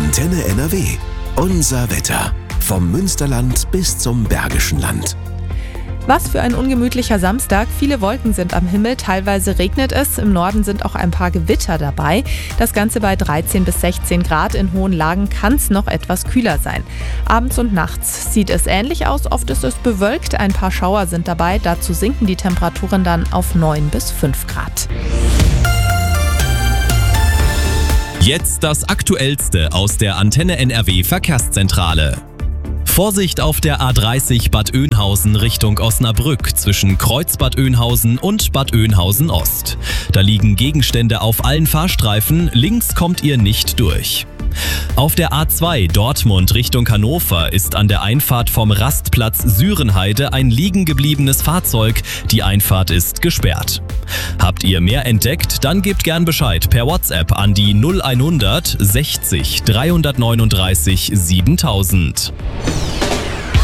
Antenne NRW. Unser Wetter. Vom Münsterland bis zum Bergischen Land. Was für ein ungemütlicher Samstag. Viele Wolken sind am Himmel, teilweise regnet es. Im Norden sind auch ein paar Gewitter dabei. Das Ganze bei 13 bis 16 Grad. In hohen Lagen kann es noch etwas kühler sein. Abends und nachts sieht es ähnlich aus. Oft ist es bewölkt. Ein paar Schauer sind dabei. Dazu sinken die Temperaturen dann auf 9 bis 5 Grad. Jetzt das Aktuellste aus der Antenne NRW Verkehrszentrale. Vorsicht auf der A30 Bad Oeynhausen Richtung Osnabrück zwischen Kreuzbad Oeynhausen und Bad Oeynhausen Ost. Da liegen Gegenstände auf allen Fahrstreifen, links kommt ihr nicht durch. Auf der A2 Dortmund Richtung Hannover ist an der Einfahrt vom Rastplatz Sürenheide ein liegen gebliebenes Fahrzeug. Die Einfahrt ist gesperrt. Habt ihr mehr entdeckt? Dann gebt gern Bescheid per WhatsApp an die 0100 60 339 7000.